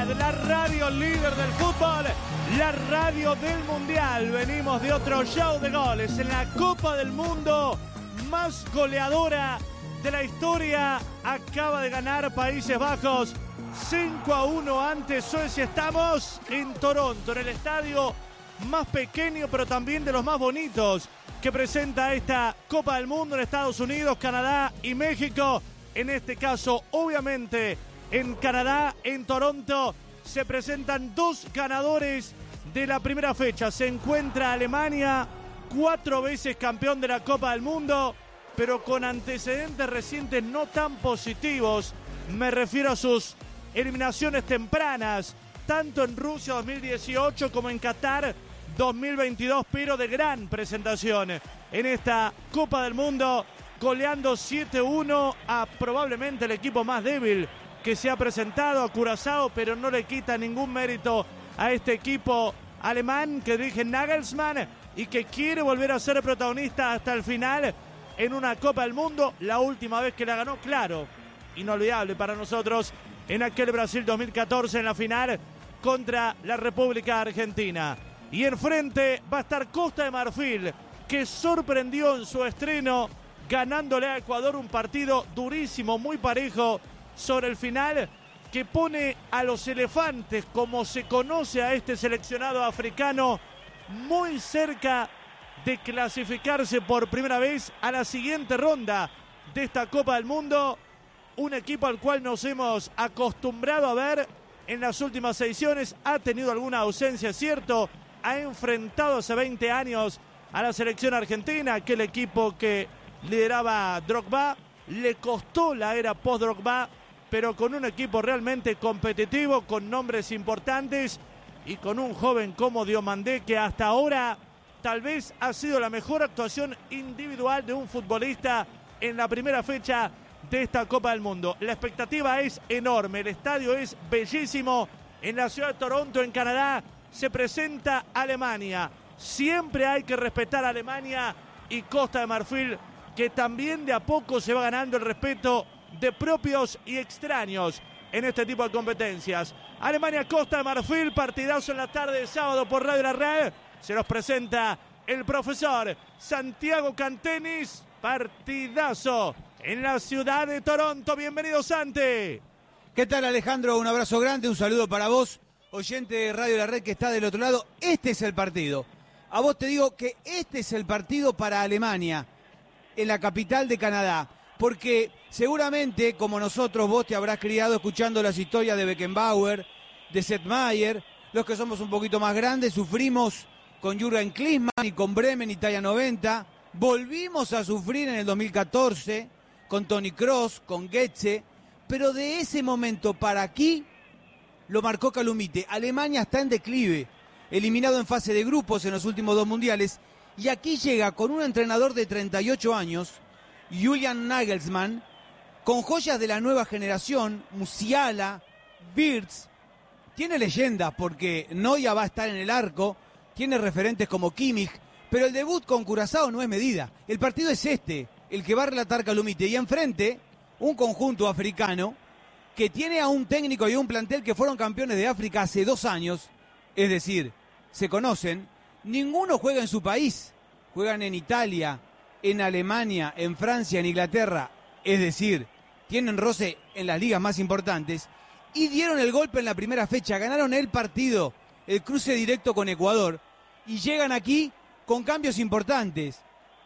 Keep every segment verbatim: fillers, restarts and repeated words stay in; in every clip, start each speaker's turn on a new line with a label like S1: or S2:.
S1: Red, la radio líder del fútbol, la radio del mundial. Venimos de otro show de goles en la Copa del Mundo más goleadora de la historia. Acaba de ganar Países Bajos cinco a uno ante Suecia. Estamos en Toronto, en el estadio más pequeño pero también de los más bonitos que presenta esta Copa del Mundo en Estados Unidos, Canadá y México. En este caso, obviamente, en Canadá, en Toronto, se presentan dos ganadores de la primera fecha. Se encuentra Alemania, cuatro veces campeón de la Copa del Mundo, pero con antecedentes recientes no tan positivos. Me refiero a sus eliminaciones tempranas, tanto en Rusia dos mil dieciocho como en Qatar dos mil veintidós, pero de gran presentación en esta Copa del Mundo, goleando siete uno a probablemente el equipo más débil que se ha presentado, a Curazao, pero no le quita ningún mérito a este equipo alemán que dirige Nagelsmann y que quiere volver a ser protagonista hasta el final en una Copa del Mundo. La última vez que la ganó, claro, inolvidable para nosotros, en aquel Brasil dos mil catorce en la final contra la República Argentina. Y enfrente va a estar Costa de Marfil, que sorprendió en su estreno ganándole a Ecuador un partido durísimo, muy parejo sobre el final, que pone a los elefantes, como se conoce a este seleccionado africano, muy cerca de clasificarse por primera vez a la siguiente ronda de esta Copa del Mundo. Un equipo al cual nos hemos acostumbrado a ver en las últimas ediciones. Ha tenido alguna ausencia, es cierto. Ha enfrentado hace veinte años a la selección argentina, aquel equipo que lideraba Drogba. Le costó la era post-Drogba, pero con un equipo realmente competitivo, con nombres importantes y con un joven como Diomandé, que hasta ahora tal vez ha sido la mejor actuación individual de un futbolista en la primera fecha de esta Copa del Mundo. La expectativa es enorme, el estadio es bellísimo. En la ciudad de Toronto, en Canadá, se presenta Alemania. Siempre hay que respetar a Alemania y Costa de Marfil, que también de a poco se va ganando el respeto de propios y extraños en este tipo de competencias. Alemania-Costa de Marfil, partidazo en la tarde de sábado por Radio La Red. Se los presenta el profesor Santiago Cantenis. Partidazo en la ciudad de Toronto. Bienvenido, Santi.
S2: ¿Qué tal, Alejandro? Un abrazo grande, un saludo para vos, oyente de Radio La Red que está del otro lado. Este es el partido. A vos te digo que este es el partido para Alemania, en la capital de Canadá. Porque seguramente, como nosotros, vos te habrás criado escuchando las historias de Beckenbauer, de Sepp Maier. Los que somos un poquito más grandes sufrimos con Jürgen Klinsmann y con Bremen Italia noventa. Volvimos a sufrir en el dos mil catorce con Toni Kroos, con Goetze. Pero de ese momento para aquí lo marcó Calumite. Alemania está en declive, eliminado en fase de grupos en los últimos dos mundiales. Y aquí llega con un entrenador de treinta y ocho años, Julian Nagelsmann, con joyas de la nueva generación, Musiala, Wirtz. Tiene leyendas porque Neuer va a estar en el arco, tiene referentes como Kimmich, pero el debut con Curazao no es medida. El partido es este, el que va a relatar Calumite. Y enfrente, un conjunto africano que tiene a un técnico y a un plantel que fueron campeones de África hace dos años, es decir, se conocen. Ninguno juega en su país, juegan en Italia, en Alemania, en Francia, en Inglaterra, es decir, tienen roce en las ligas más importantes y dieron el golpe en la primera fecha, ganaron el partido, el cruce directo con Ecuador y llegan aquí con cambios importantes,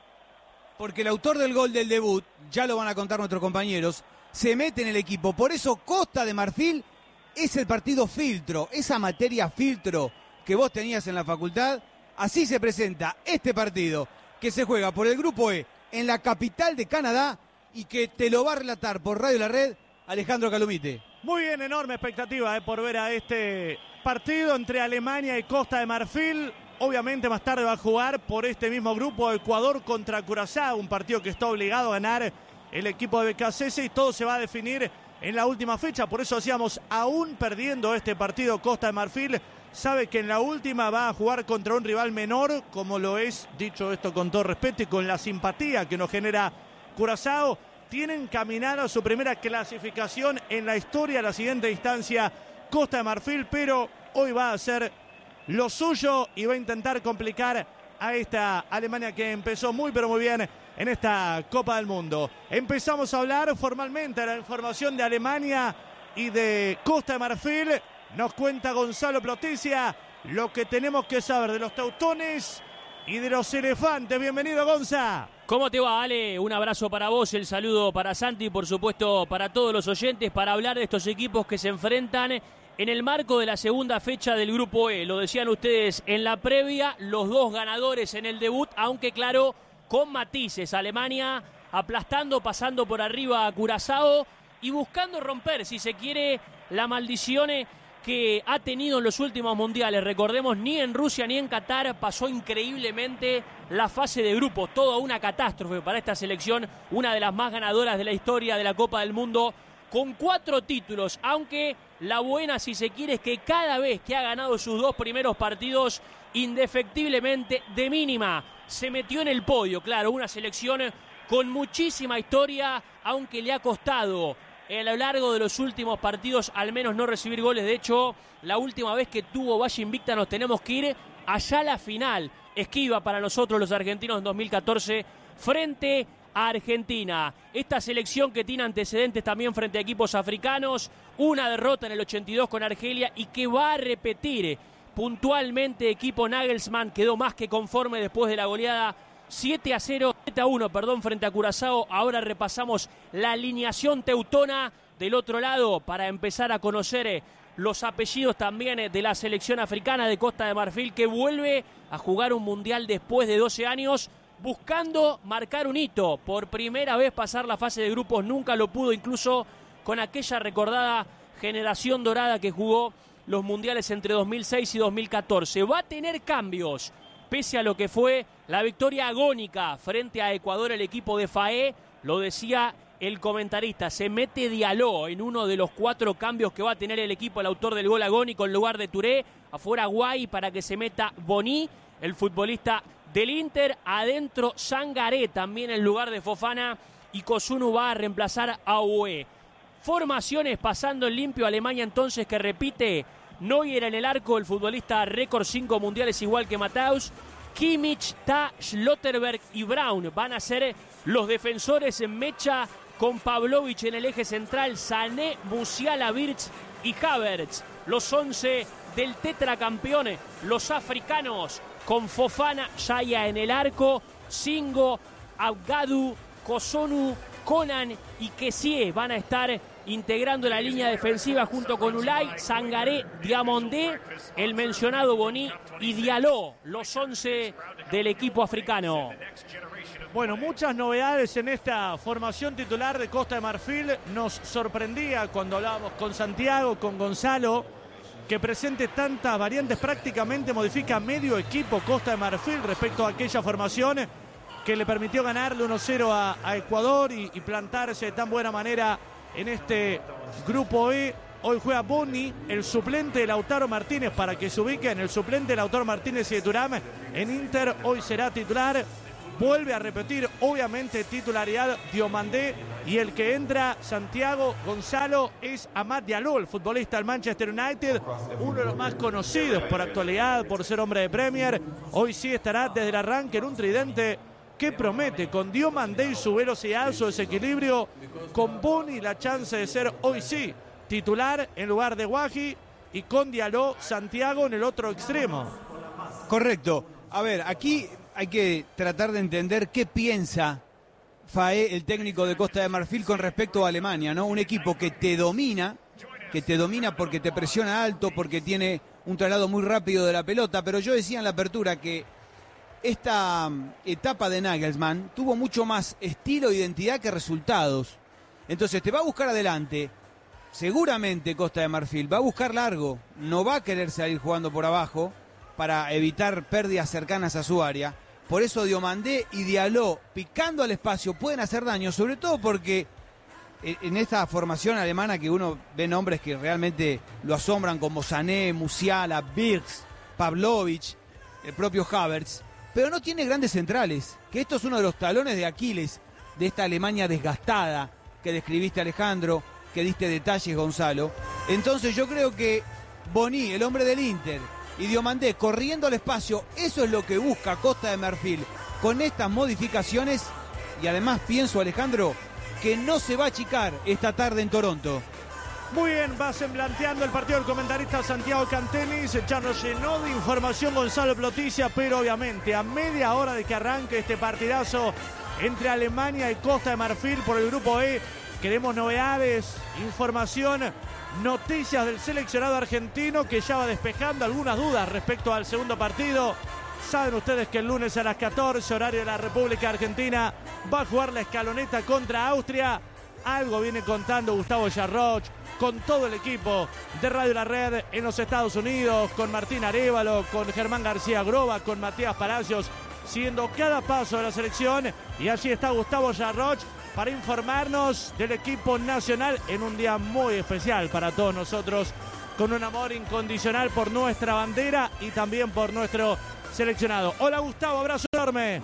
S2: porque el autor del gol del debut, ya lo van a contar nuestros compañeros, se mete en el equipo. Por eso Costa de Marfil es el partido filtro, esa materia filtro que vos tenías en la facultad. Así se presenta este partido que se juega por el Grupo E en la capital de Canadá y que te lo va a relatar por Radio La Red Alejandro Calumite.
S1: Muy bien, enorme expectativa eh, por ver a este partido entre Alemania y Costa de Marfil. Obviamente más tarde va a jugar por este mismo grupo Ecuador contra Curazao, un partido que está obligado a ganar el equipo de B K C S y todo se va a definir en la última fecha. Por eso hacíamos, aún perdiendo este partido Costa de Marfil, sabe que en la última va a jugar contra un rival menor, como lo es, dicho esto con todo respeto y con la simpatía que nos genera Curazao. Tienen caminada su primera clasificación en la historia a la siguiente instancia Costa de Marfil, pero hoy va a hacer lo suyo y va a intentar complicar a esta Alemania que empezó muy pero muy bien en esta Copa del Mundo. Empezamos a hablar formalmente de la información de Alemania y de Costa de Marfil. Nos cuenta Gonzalo Ploticia lo que tenemos que saber de los teutones y de los elefantes. Bienvenido, Gonza.
S3: ¿Cómo te va, Ale? Un abrazo para vos, el saludo para Santi y por supuesto para todos los oyentes para hablar de estos equipos que se enfrentan en el marco de la segunda fecha del Grupo E. Lo decían ustedes en la previa, los dos ganadores en el debut, aunque claro, con matices. Alemania aplastando, pasando por arriba a Curazao y buscando romper, si se quiere, la maldición que ha tenido en los últimos mundiales. Recordemos, ni en Rusia ni en Qatar pasó increíblemente la fase de grupos. Toda una catástrofe para esta selección, una de las más ganadoras de la historia de la Copa del Mundo, con cuatro títulos, aunque la buena, si se quiere, es que cada vez que ha ganado sus dos primeros partidos, indefectiblemente, de mínima, se metió en el podio. Claro, una selección con muchísima historia, aunque le ha costado a lo largo de los últimos partidos al menos no recibir goles. De hecho, la última vez que tuvo Valle invicta nos tenemos que ir allá a la final. Esquiva para nosotros los argentinos en dos mil catorce frente a Argentina. Esta selección que tiene antecedentes también frente a equipos africanos, una derrota en el ochenta y dos con Argelia y que va a repetir puntualmente. Equipo Nagelsmann quedó más que conforme después de la goleada siete a cero, siete a uno, perdón, frente a Curazao. Ahora repasamos la alineación teutona del otro lado para empezar a conocer los apellidos también de la selección africana de Costa de Marfil, que vuelve a jugar un mundial después de doce años, buscando marcar un hito. Por primera vez pasar la fase de grupos, nunca lo pudo, incluso con aquella recordada generación dorada que jugó los mundiales entre dos mil seis y dos mil catorce. Va a tener cambios, pese a lo que fue la victoria agónica frente a Ecuador, el equipo de Faé. Lo decía el comentarista, se mete Diallo en uno de los cuatro cambios que va a tener el equipo, el autor del gol agónico, en lugar de Touré. Afuera Guay para que se meta Boni, el futbolista del Inter. Adentro Sangaré también en lugar de Fofana, y Kosunu va a reemplazar a Ue. Formaciones pasando en limpio. Alemania entonces, que repite Neuer en el arco, el futbolista récord cinco mundiales igual que Matheus. Kimmich, Ta, Schlotterberg y Braun van a ser los defensores en mecha, con Pavlovic en el eje central, Sané, Musiala, Wirtz y Havertz. Los once del tetracampeón, los africanos, con Fofana, Yaya en el arco, Singo, Abgadu, Kosunu, Conan y Kessie van a estar integrando la línea defensiva junto con Ulay, Sangaré, Diamondé, el mencionado Boni y Diallo, los once del equipo africano.
S1: Bueno, muchas novedades en esta formación titular de Costa de Marfil. Nos sorprendía cuando hablábamos con Santiago, con Gonzalo, que presente tantas variantes. Prácticamente modifica medio equipo Costa de Marfil respecto a aquella formación que le permitió ganarle uno cero a, a Ecuador y, y plantarse de tan buena manera en este Grupo E. Hoy juega Boni, el suplente de Lautaro Martínez, para que se ubique en el suplente de Lautaro Martínez y de Thuram en Inter. Hoy será titular. Vuelve a repetir, obviamente, titularidad Diomandé, y el que entra, Santiago Gonzalo, es Amad Diallo, el futbolista del Manchester United, uno de los más conocidos por actualidad, por ser hombre de Premier. Hoy sí estará desde el arranque en un tridente que promete, con Diomandé y su velocidad, su desequilibrio, con Boni la chance de ser hoy sí titular en lugar de Guaji, y con Diallo, Santiago en el otro extremo.
S2: Correcto. A ver, aquí hay que tratar de entender qué piensa Faé, el técnico de Costa de Marfil, con respecto a Alemania, ¿no? Un equipo que te domina, que te domina porque te presiona alto, porque tiene un traslado muy rápido de la pelota, pero yo decía en la apertura que esta etapa de Nagelsmann tuvo mucho más estilo e identidad que resultados. Entonces te va a buscar adelante, seguramente Costa de Marfil, va a buscar largo, no va a querer salir jugando por abajo para evitar pérdidas cercanas a su área. Por eso Diomandé y Diallo, picando al espacio, pueden hacer daño, sobre todo porque en esta formación alemana, que uno ve nombres que realmente lo asombran, como Sané, Musiala, Wirtz, Pavlovic, el propio Havertz, pero no tiene grandes centrales, que esto es uno de los talones de Aquiles de esta Alemania desgastada que describiste, Alejandro, que diste detalles, Gonzalo. Entonces yo creo que Boni, el hombre del Inter, y Diomandé corriendo al espacio, eso es lo que busca Costa de Marfil con estas modificaciones. Y además pienso, Alejandro, que no se va a achicar esta tarde en Toronto.
S1: Muy bien, va semblanteando el partido el comentarista Santiago Cantenis. Ya nos llenó de información Gonzalo Ploticia, pero obviamente a media hora de que arranque este partidazo entre Alemania y Costa de Marfil por el grupo E, queremos novedades, información, noticias del seleccionado argentino que ya va despejando algunas dudas respecto al segundo partido. Saben ustedes que el lunes a las catorce, horario de la República Argentina, va a jugar la escaloneta contra Austria. Algo viene contando Gustavo Yarroch con todo el equipo de Radio La Red en los Estados Unidos, con Martín Arévalo, con Germán García Groba, con Matías Palacios, siguiendo cada paso de la selección. Y allí está Gustavo Yarroch para informarnos del equipo nacional en un día muy especial para todos nosotros, con un amor incondicional por nuestra bandera y también por nuestro seleccionado. Hola Gustavo, abrazo enorme.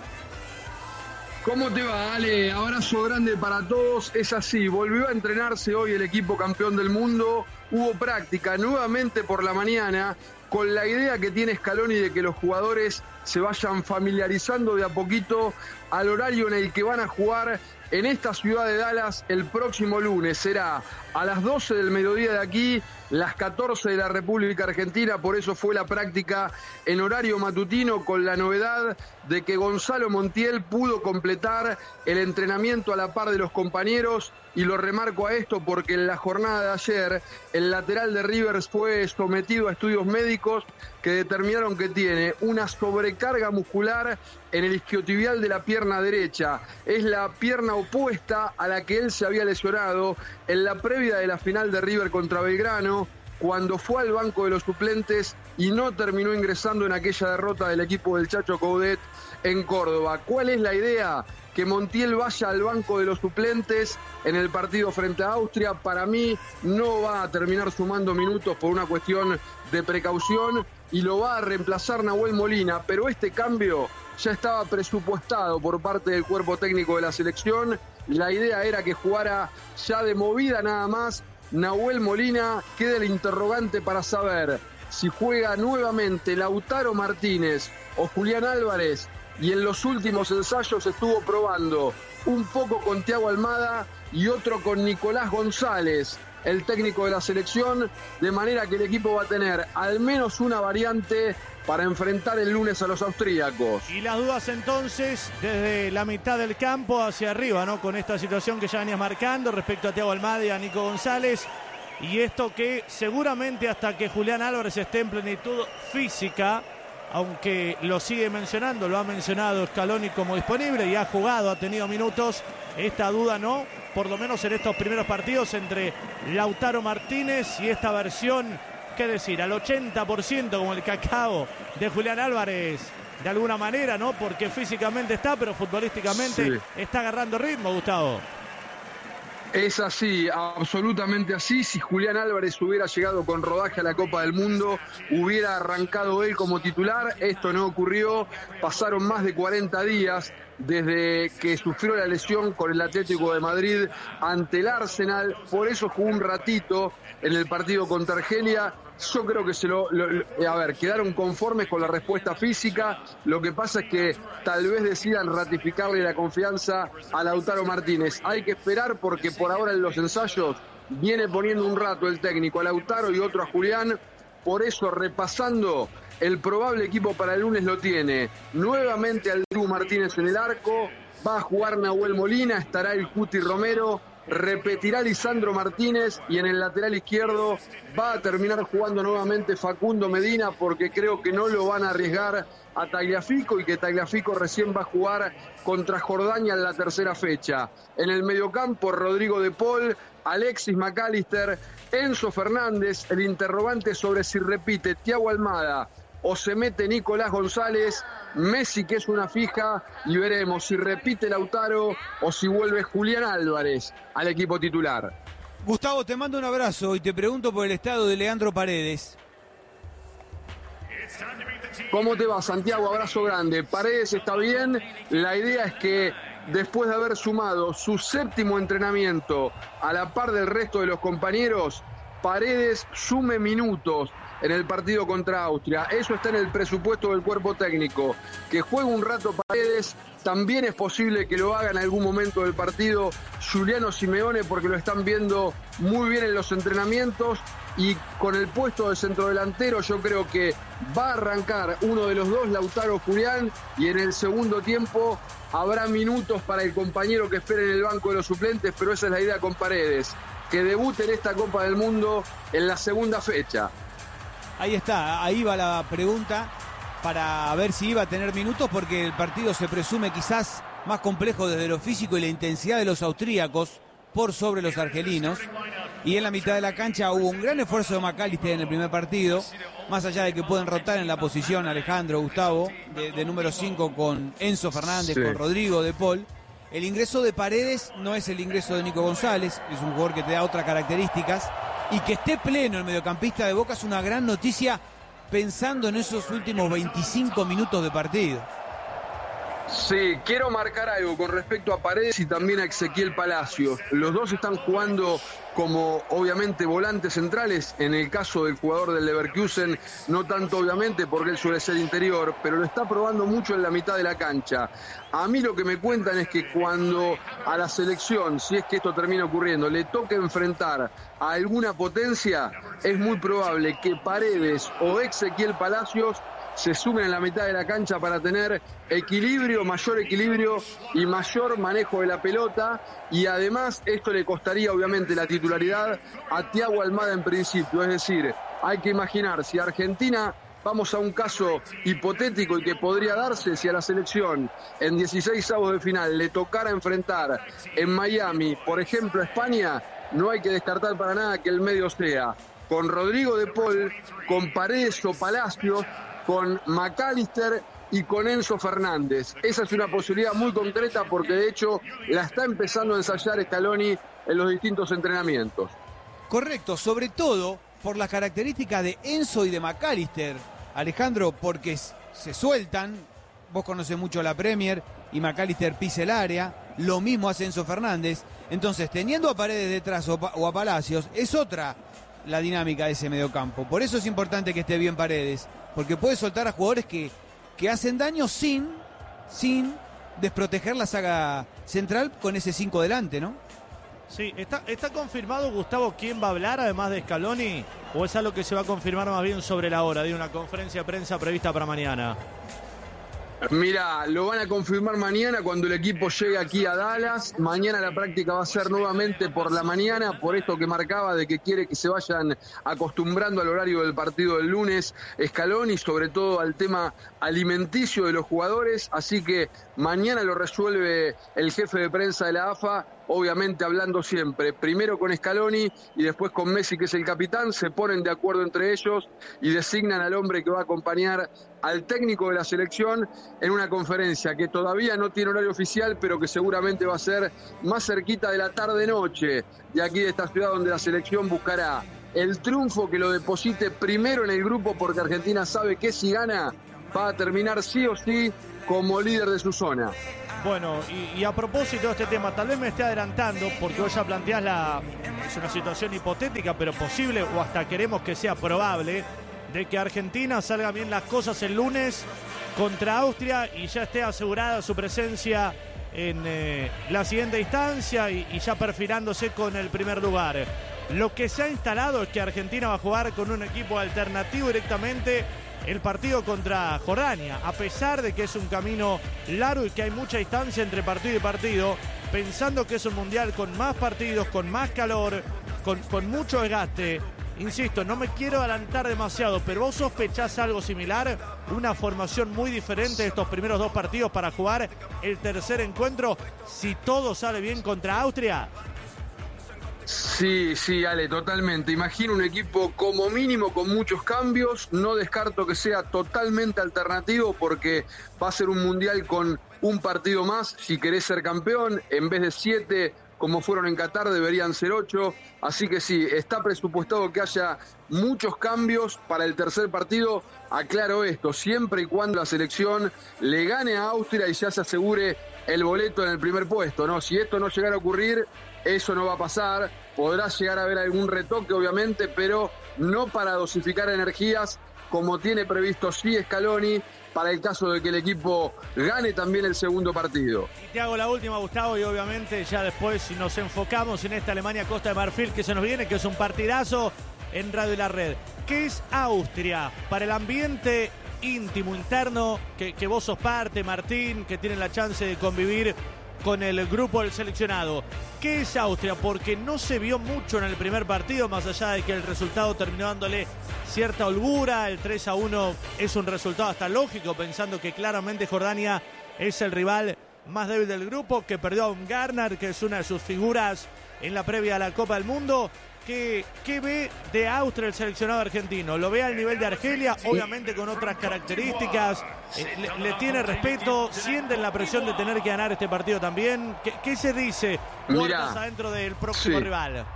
S4: ¿Cómo te va, Ale? Abrazo grande para todos. Es así, volvió a entrenarse hoy el equipo campeón del mundo. Hubo práctica nuevamente por la mañana con la idea que tiene Scaloni de que los jugadores se vayan familiarizando de a poquito al horario en el que van a jugar en esta ciudad de Dallas el próximo lunes. Será a las doce del mediodía de aquí, las catorce de la República Argentina, por eso fue la práctica en horario matutino, con la novedad de que Gonzalo Montiel pudo completar el entrenamiento a la par de los compañeros, y lo remarco a esto porque en la jornada de ayer el lateral de Rivers fue sometido a estudios médicos que determinaron que tiene una sobrecarga muscular en el isquiotibial de la pierna derecha. Es la pierna opuesta a la que él se había lesionado en la previa de la final de River contra Belgrano, cuando fue al banco de los suplentes y no terminó ingresando en aquella derrota del equipo del Chacho Coudet en Córdoba. ¿Cuál es la idea? Que Montiel vaya al banco de los suplentes en el partido frente a Austria. Para mí no va a terminar sumando minutos por una cuestión de precaución y lo va a reemplazar Nahuel Molina, pero este cambio ya estaba presupuestado por parte del cuerpo técnico de la selección. La idea era que jugara ya de movida nada más Nahuel Molina. Queda el interrogante para saber si juega nuevamente Lautaro Martínez o Julián Álvarez, y en los últimos ensayos estuvo probando un poco con Thiago Almada y otro con Nicolás González, el técnico de la selección, de manera que el equipo va a tener al menos una variante para enfrentar el lunes a los austríacos.
S1: Y las dudas entonces desde la mitad del campo hacia arriba, ¿no? Con esta situación que ya venías marcando respecto a Thiago Almada y a Nico González, y esto que seguramente hasta que Julián Álvarez esté en plenitud física, aunque lo sigue mencionando, lo ha mencionado Scaloni como disponible y ha jugado, ha tenido minutos, esta duda no, por lo menos en estos primeros partidos, entre Lautaro Martínez y esta versión, qué decir, al ochenta por ciento como el cacao de Julián Álvarez, de alguna manera, ¿no? Porque físicamente está, pero futbolísticamente sí está agarrando ritmo, Gustavo.
S4: Es así, absolutamente así. Si Julián Álvarez hubiera llegado con rodaje a la Copa del Mundo, hubiera arrancado él como titular. Esto no ocurrió. Pasaron más de cuarenta días desde que sufrió la lesión con el Atlético de Madrid ante el Arsenal. Por eso jugó un ratito en el partido contra Argelia. Yo creo que se lo, lo, lo... A ver, quedaron conformes con la respuesta física. Lo que pasa es que tal vez decidan ratificarle la confianza a Lautaro Martínez. Hay que esperar porque por ahora en los ensayos viene poniendo un rato el técnico a Lautaro y otro a Julián. Por eso, repasando, el probable equipo para el lunes lo tiene nuevamente al Dibu Martínez en el arco. Va a jugar Nahuel Molina, estará el Cuti Romero, repetirá Lisandro Martínez y en el lateral izquierdo va a terminar jugando nuevamente Facundo Medina, porque creo que no lo van a arriesgar a Tagliafico y que Tagliafico recién va a jugar contra Jordania en la tercera fecha. En el mediocampo, Rodrigo de Paul, Alexis McAllister, Enzo Fernández, el interrogante sobre si repite Thiago Almada o se mete Nicolás González, Messi, que es una fija, y veremos si repite Lautaro o si vuelve Julián Álvarez al equipo titular.
S2: Gustavo, te mando un abrazo y te pregunto por el estado de Leandro Paredes.
S4: ¿Cómo te va, Santiago? Abrazo grande. Paredes está bien. La idea es que después de haber sumado su séptimo entrenamiento a la par del resto de los compañeros, Paredes sume minutos en el partido contra Austria. Eso está en el presupuesto del cuerpo técnico. Que juegue un rato Paredes, también es posible que lo haga en algún momento del partido Giuliano Simeone, porque lo están viendo muy bien en los entrenamientos, y con el puesto de centrodelantero yo creo que va a arrancar uno de los dos, Lautaro Julián, y en el segundo tiempo habrá minutos para el compañero que espere en el banco de los suplentes, pero esa es la idea con Paredes, que debute en esta Copa del Mundo en la segunda fecha.
S2: Ahí está, ahí va la pregunta para ver si iba a tener minutos, porque el partido se presume quizás más complejo desde lo físico y la intensidad de los austríacos por sobre los argelinos. Y en la mitad de la cancha hubo un gran esfuerzo de McAllister en el primer partido, más allá de que pueden rotar en la posición Alejandro, Gustavo, de, de número cinco con Enzo Fernández, sí, con Rodrigo de Paul. El ingreso de Paredes no es el ingreso de Nico González, es un jugador que te da otras características, y que esté pleno el mediocampista de Boca es una gran noticia pensando en esos últimos veinticinco minutos de partido.
S4: Sí, quiero marcar algo con respecto a Paredes y también a Ezequiel Palacios. Los dos están jugando como obviamente volantes centrales, en el caso del jugador del Leverkusen, no tanto obviamente porque él suele ser interior, pero lo está probando mucho en la mitad de la cancha. A mí lo que me cuentan es que cuando a la selección, si es que esto termina ocurriendo, le toque enfrentar a alguna potencia, es muy probable que Paredes o Ezequiel Palacios se sumen en la mitad de la cancha para tener equilibrio, mayor equilibrio y mayor manejo de la pelota, y además esto le costaría obviamente la titularidad a Thiago Almada en principio. Es decir, hay que imaginar, si Argentina, vamos a un caso hipotético y que podría darse, si a la selección en dieciséis avos de final le tocara enfrentar en Miami, por ejemplo, a España, no hay que descartar para nada que el medio sea con Rodrigo de Paul, con Paredes o Palacios, con McAllister y con Enzo Fernández. Esa es una posibilidad muy concreta, porque de hecho la está empezando a ensayar Scaloni en los distintos entrenamientos.
S2: Correcto, sobre todo por las características de Enzo y de McAllister, Alejandro, porque se sueltan, vos conocés mucho la Premier, y McAllister pisa el área, lo mismo hace Enzo Fernández. Entonces, teniendo a Paredes detrás o a Palacios, es otra la dinámica de ese mediocampo. Por eso es importante que esté bien Paredes, porque puede soltar a jugadores que, que hacen daño sin, sin desproteger la saga central con ese cinco delante, ¿no?
S1: Sí, ¿está, está confirmado, Gustavo, quién va a hablar además de Scaloni? ¿O es algo que se va a confirmar más bien sobre la hora de una conferencia de prensa prevista para mañana?
S4: Mira, lo van a confirmar mañana cuando el equipo llegue aquí a Dallas. Mañana la práctica va a ser nuevamente por la mañana, por esto que marcaba de que quiere que se vayan acostumbrando al horario del partido del lunes Scaloni, sobre todo al tema alimenticio de los jugadores. Así que mañana lo resuelve el jefe de prensa de la A F A, obviamente hablando siempre primero con Scaloni y después con Messi, que es el capitán. Se ponen de acuerdo entre ellos y designan al hombre que va a acompañar al técnico de la selección en una conferencia que todavía no tiene horario oficial, pero que seguramente va a ser más cerquita de la tarde-noche de aquí de esta ciudad, donde la selección buscará el triunfo que lo deposite primero en el grupo, porque Argentina sabe que si gana va a terminar sí o sí como líder de su zona.
S1: Bueno, y, y a propósito de este tema, tal vez me esté adelantando, porque vos ya planteás la, es una situación hipotética, pero posible, o hasta queremos que sea probable, de que Argentina salga bien las cosas el lunes contra Austria y ya esté asegurada su presencia en eh, la siguiente instancia y, y ya perfilándose con el primer lugar. Lo que se ha instalado es que Argentina va a jugar con un equipo alternativo directamente el partido contra Jordania, a pesar de que es un camino largo y que hay mucha distancia entre partido y partido, pensando que es un mundial con más partidos, con más calor, con, con mucho desgaste. Insisto, no me quiero adelantar demasiado, pero ¿vos sospechás algo similar? ¿Una formación muy diferente de estos primeros dos partidos para jugar el tercer encuentro si todo sale bien contra Austria?
S4: Sí, sí, Ale, totalmente. Imagino un equipo como mínimo con muchos cambios. No descarto que sea totalmente alternativo, porque va a ser un mundial con un partido más si querés ser campeón. En vez de siete, como fueron en Qatar, deberían ser ocho. Así que sí, está presupuestado que haya muchos cambios para el tercer partido. Aclaro esto, siempre y cuando la selección le gane a Austria y ya se asegure el boleto en el primer puesto, ¿no? Si esto no llegara a ocurrir, eso no va a pasar. Podrá llegar a haber algún retoque, obviamente, pero no para dosificar energías, como tiene previsto sí Scaloni, para el caso de que el equipo gane también el segundo partido.
S1: Y te hago la última, Gustavo, y obviamente ya después si nos enfocamos en esta Alemania-Costa de Marfil que se nos viene, que es un partidazo en Radio La Red. ¿Qué es Austria para el ambiente íntimo, interno, que, que vos sos parte, Martín, que tienen la chance de convivir con el grupo del seleccionado? ¿Qué es Austria? Porque no se vio mucho en el primer partido, más allá de que el resultado terminó dándole cierta holgura. El tres a uno es un resultado hasta lógico, pensando que claramente Jordania es el rival más débil del grupo, que perdió a Baumgartner, que es una de sus figuras en la previa a la Copa del Mundo. ¿Qué, ¿Qué ve de Austria el seleccionado argentino? ¿Lo ve al nivel de Argelia? Obviamente con otras características. Eh, le, ¿Le tiene respeto? ¿Sienten la presión de tener que ganar este partido también? ¿Qué, qué se dice puertas adentro del próximo sí. rival?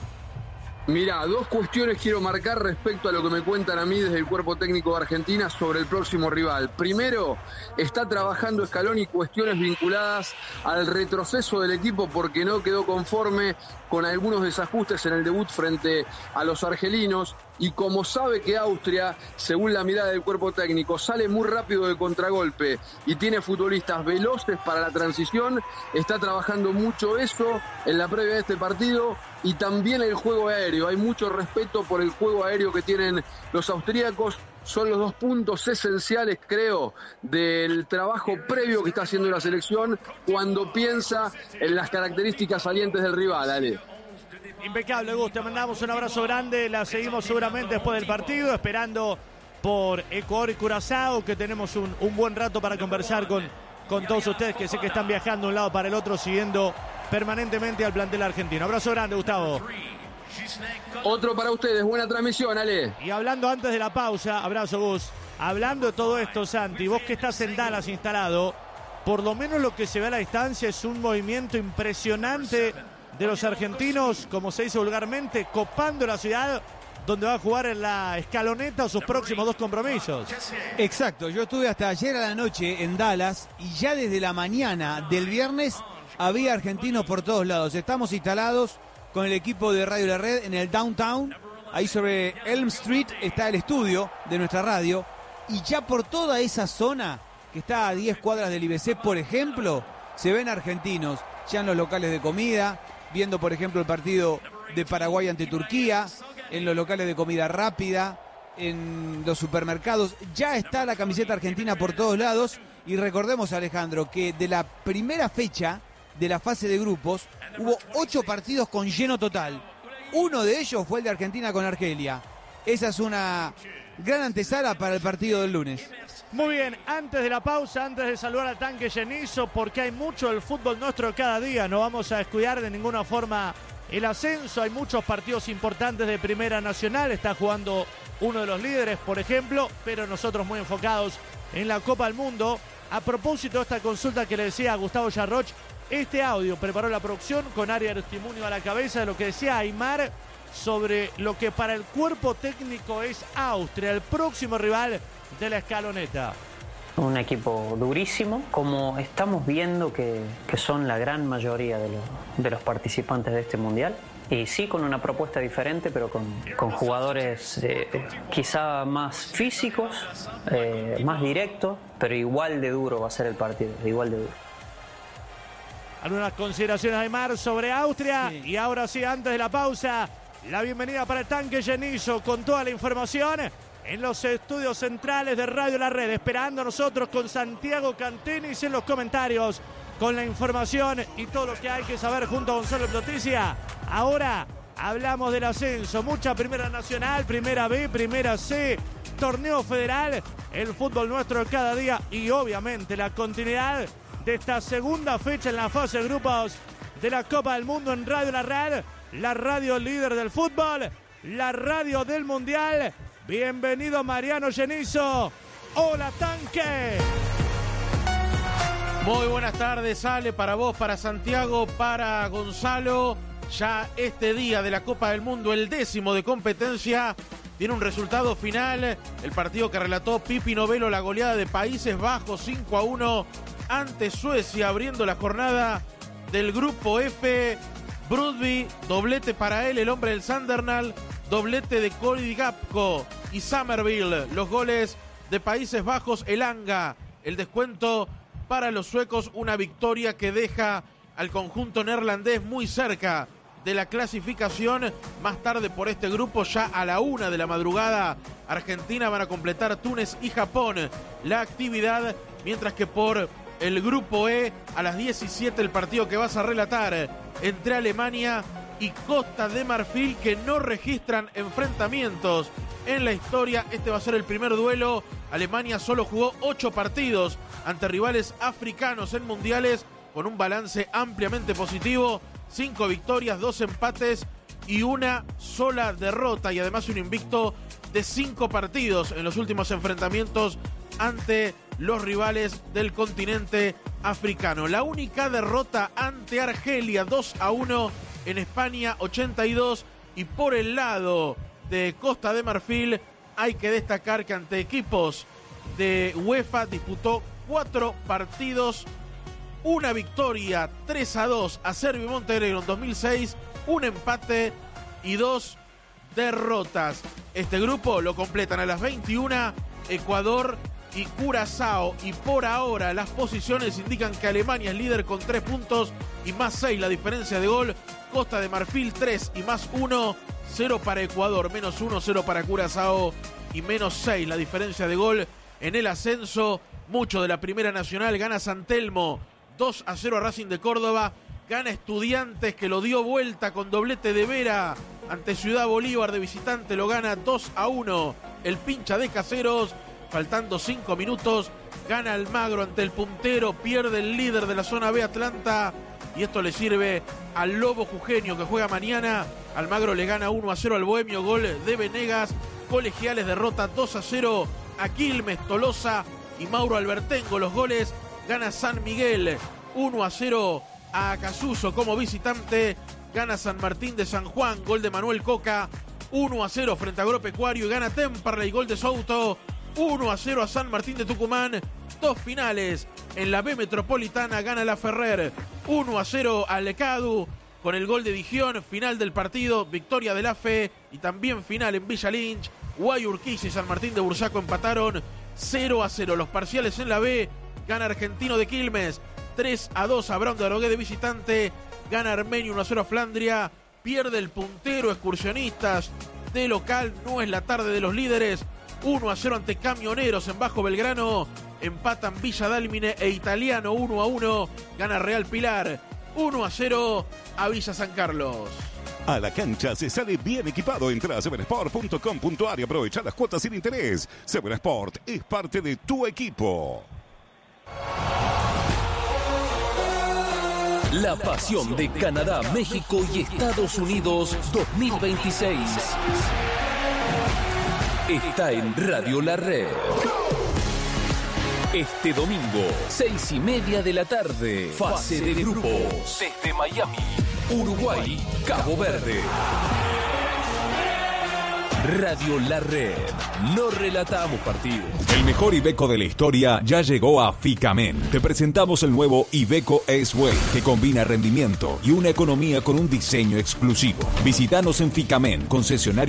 S4: Mirá, dos cuestiones quiero marcar respecto a lo que me cuentan a mí desde el cuerpo técnico de Argentina sobre el próximo rival. Primero, está trabajando Scaloni cuestiones vinculadas al retroceso del equipo porque no quedó conforme con algunos desajustes en el debut frente a los argelinos, y como sabe que Austria, según la mirada del cuerpo técnico, sale muy rápido de contragolpe y tiene futbolistas veloces para la transición, está trabajando mucho eso en la previa de este partido, y también el juego aéreo. Hay mucho respeto por el juego aéreo que tienen los austríacos. Son los dos puntos esenciales, creo, del trabajo previo que está haciendo la selección cuando piensa en las características salientes del rival, Ale.
S1: Impecable, Gus, te mandamos un abrazo grande, la seguimos seguramente después del partido, esperando por Ecuador y Curazao, que tenemos un, un buen rato para conversar con, con todos ustedes, que sé que están viajando de un lado para el otro, siguiendo permanentemente al plantel argentino. Abrazo grande, Gustavo.
S4: Otro para ustedes, buena transmisión, Ale.
S1: Y hablando antes de la pausa, abrazo, Gus, hablando de todo esto, Santi, vos que estás en Dallas instalado, por lo menos lo que se ve a la distancia es un movimiento impresionante de los argentinos, como se dice vulgarmente, copando la ciudad donde va a jugar en la escaloneta sus próximos dos compromisos.
S2: Exacto, yo estuve hasta ayer a la noche en Dallas y ya desde la mañana del viernes había argentinos por todos lados. Estamos instalados con el equipo de Radio La Red en el downtown, ahí sobre Elm Street está el estudio de nuestra radio, y ya por toda esa zona, que está a diez cuadras del I B C, por ejemplo, se ven argentinos, ya en los locales de comida, viendo por ejemplo el partido de Paraguay ante Turquía, en los locales de comida rápida, en los supermercados, ya está la camiseta argentina por todos lados. Y recordemos, Alejandro, que de la primera fecha de la fase de grupos hubo ocho partidos con lleno total. Uno de ellos fue el de Argentina con Argelia. Esa es una gran antesala para el partido del lunes.
S1: Muy bien, antes de la pausa, antes de saludar al tanque Llenizo, porque hay mucho del fútbol nuestro cada día, no vamos a descuidar de ninguna forma el ascenso, hay muchos partidos importantes de Primera Nacional, está jugando uno de los líderes, por ejemplo, pero nosotros muy enfocados en la Copa del Mundo. A propósito de esta consulta que le decía a Gustavo Yarroch, este audio preparó la producción con Ari Aristimuño a la cabeza de lo que decía Aymar sobre lo que para el cuerpo técnico es Austria, el próximo rival de la escaloneta.
S5: Un equipo durísimo, como estamos viendo que, que son la gran mayoría de los, de los participantes de este mundial. Y sí, con una propuesta diferente, pero con, con jugadores eh, quizá más físicos, eh, más directos, pero igual de duro va a ser el partido, igual de duro.
S1: Algunas consideraciones de Aymar sobre Austria. Sí. Y ahora sí, antes de la pausa, la bienvenida para el tanque Llenizo con toda la información en los estudios centrales de Radio La Red, esperando a nosotros con Santiago Cantenis en los comentarios, con la información y todo lo que hay que saber junto a Gonzalo Noticia. Ahora hablamos del ascenso, mucha Primera Nacional, Primera B, Primera C, torneo federal, el fútbol nuestro de cada día y obviamente la continuidad de esta segunda fecha en la fase de grupos de la Copa del Mundo en Radio La Red, la radio líder del fútbol, la radio del Mundial. Bienvenido Mariano Llenizo. Hola, tanque.
S6: Muy buenas tardes, Ale, para vos, para Santiago, para Gonzalo. Ya este día de la Copa del Mundo, el décimo de competencia, tiene un resultado final, el partido que relató Pipi Novello, la goleada de Países Bajos cinco a uno ante Suecia, abriendo la jornada del grupo F. Brudby, doblete para él, el hombre del Sandernal, doblete de Cody Gapko y Somerville, los goles de Países Bajos, Elanga, el descuento para los suecos, una victoria que deja al conjunto neerlandés muy cerca de la clasificación. Más tarde por este grupo, ya a la una de la madrugada, Argentina van a completar Túnez y Japón la actividad, mientras que por el grupo E, a las diecisiete, el partido que vas a relatar entre Alemania y Costa de Marfil, que no registran enfrentamientos en la historia. Este va a ser el primer duelo. Alemania solo jugó ocho partidos ante rivales africanos en mundiales, con un balance ampliamente positivo, cinco victorias, dos empates y una sola derrota, y además un invicto de cinco partidos en los últimos enfrentamientos ante los rivales del continente africano. La única derrota ante Argelia, dos a uno en España ochenta y dos, y por el lado de Costa de Marfil hay que destacar que ante equipos de UEFA disputó cuatro partidos, una victoria, tres a dos a Serbia y Montenegro en dos mil seis, un empate y dos derrotas. Este grupo lo completan a las veintiuna Ecuador y Curazao, y por ahora las posiciones indican que Alemania es líder con tres puntos y más seis la diferencia de gol. Costa de Marfil tres y más uno, cero para Ecuador, menos uno, cero para Curazao y menos seis la diferencia de gol. En el ascenso, mucho de la Primera Nacional, gana San Telmo dos a cero a Racing de Córdoba, gana Estudiantes, que lo dio vuelta con doblete de Vera ante Ciudad Bolívar de visitante, lo gana dos a uno el Pincha de Caseros. Faltando cinco minutos, gana Almagro ante el puntero, pierde el líder de la zona B, Atlanta, y esto le sirve al Lobo Jujeño, que juega mañana. Almagro le gana uno a cero al Bohemio, gol de Venegas. Colegiales derrota dos a cero a Quilmes, Tolosa y Mauro Albertengo, los goles. Gana San Miguel uno a cero a Acasuso como visitante. Gana San Martín de San Juan, gol de Manuel Coca, uno a cero frente a Agropecuario, y gana Temperley, gol de Souto, uno a cero a San Martín de Tucumán. Dos finales en la B Metropolitana, gana la Ferrer uno a cero al Lecadu con el gol de Digión. Final del partido, victoria de la Fe, y también final en Villa Lynch. Guayurquiza y San Martín de Bursaco empataron cero a cero. Los parciales en la B, gana Argentino de Quilmes tres a dos a Brown de Arogué de visitante. Gana Armenio uno a cero a Flandria. Pierde el puntero Excursionistas de local, no es la tarde de los líderes. uno a cero ante Camioneros en Bajo Belgrano. Empatan Villa Dálmine e Italiano uno a uno. Gana Real Pilar uno a cero a Villa San Carlos.
S7: A la cancha se sale bien equipado. Entra a seven sport punto com punto a r y aprovecha las cuotas sin interés. Seven Sport es parte de tu equipo.
S8: La pasión de Canadá, México y Estados Unidos dos mil veintiséis. Está en Radio La Red. Este domingo, seis y media de la tarde, fase de grupos. Desde Miami, Uruguay, Cabo Verde. Radio La Red. No relatamos partidos.
S9: El mejor Iveco de la historia ya llegó a Ficamen. Te presentamos el nuevo Iveco S-Way, que combina rendimiento y una economía con un diseño exclusivo. Visítanos en Ficamen, concesionario